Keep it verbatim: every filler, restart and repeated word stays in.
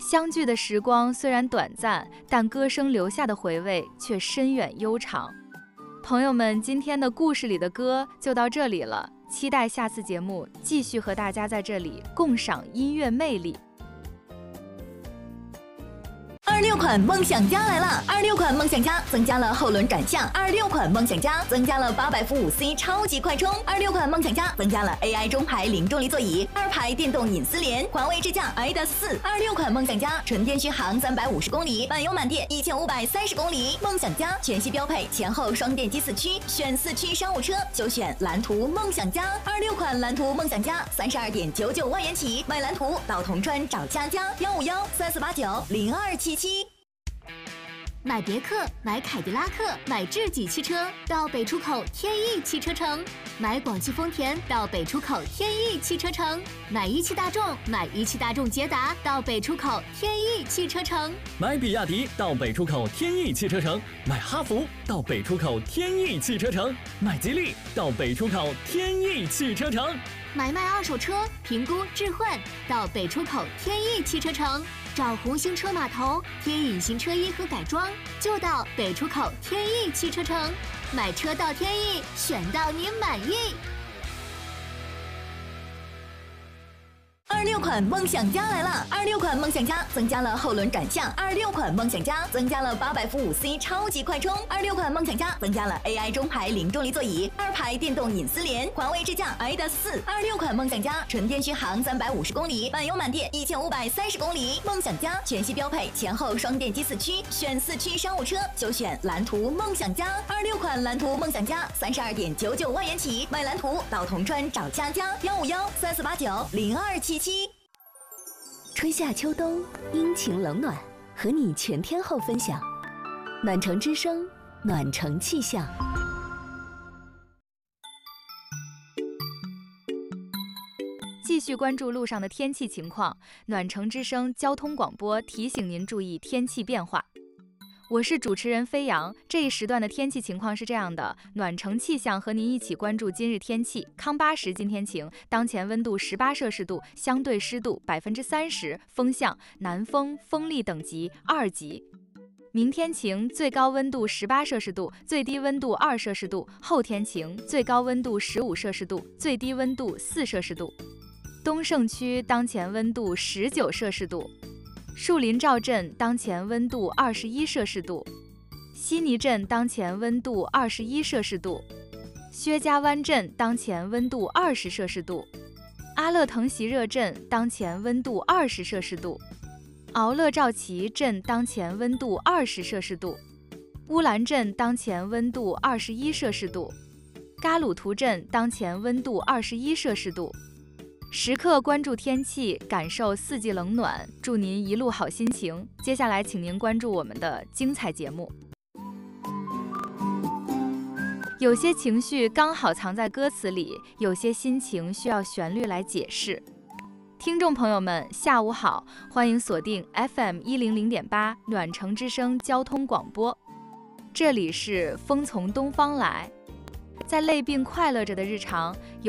相聚的时光虽然短暂，但歌声留下的回味却深远悠长。朋友们，今天的故事里的歌就到这里了，期待下次节目继续和大家在这里共赏音乐魅力。 二六款梦想家来了！二六款梦想家增加了后轮转向，二六款梦想家增加了八百伏五 C 超级快充，二六款梦想家增加了 A I 中排零重力座椅，二排电动隐私联，环卫智驾 I D A 四。二六款梦想家纯电续航三百五十公里，满油满电一千五百三十公里。梦想家全系标配前后双电机四驱，选四驱商务车就选蓝图梦想家。二六款蓝图梦想家三十二点九九万元起，买蓝图到铜川找佳佳，幺五幺三四八九零二七七。 买别克，买凯迪拉克，买智己汽车到北出口天翼汽车城；买广汽丰田到北出口天翼汽车城；买一汽大众，买一汽大众捷达到北出口天翼汽车城； 买比亚迪到北出口天翼汽车城；买哈弗到北出口天翼汽车城；买吉利到北出口天翼汽车城。 买卖二手车，评估置换到北出口天翼汽车城；找红星车码头贴隐形车衣和改装，就到北出口天翼汽车城。买车到天翼，选到你满意。 二六款梦想家来了！二六款梦想家增加了后轮转向，二六款梦想家增加了八百伏五 C 超级快充，二六款梦想家增加了 A I 中排零重力座椅，二排电动隐私联，环卫智驾 I D A 四。二六款梦想家纯电续航三百五十公里，满油满电一千五百三十公里。梦想家全系标配前后双电机四驱，选四驱商务车就选蓝图梦想家。二六款蓝图梦想家三十二点九九万元起，买蓝图到铜川找佳佳，幺五幺三四八九零二七七。 春夏秋冬，阴晴冷暖，和你全天候分享。暖城之声，暖城气象。 继续关注路上的天气情况，暖城之声交通广播提醒您注意天气变化。我是主持人飞扬，这一时段的天气情况是这样的：暖城气象和您一起关注今日天气。康巴什今天晴，当前温度十八摄氏度，相对湿度百分之三十，风向南风，风力等级二级。明天晴，最高温度十八摄氏度，最低温度二摄氏度。后天晴，最高温度十五摄氏度，最低温度四摄氏度。东胜区当前温度十九摄氏度。树林赵镇当前温度二十一摄氏度，悉尼镇当前温度二十一摄氏度，薛家湾镇当前温度二十摄氏度，阿勒腾席热镇当前温度二十摄氏度，敖勒赵旗镇当前温度二十摄氏度，乌兰镇当前温度二十一摄氏度，嘎鲁图镇当前温度二十一摄氏度。时刻关注天气，感受四季冷暖，祝您一路好心情。接下来请您关注我们的精彩节目。有些情绪刚好藏在歌词里，有些心情需要旋律来解释。听众朋友们，下午好，欢迎锁定 F M 一零零点八暖城之声交通广播，这里是风从东方来。在累并快乐着的日常，有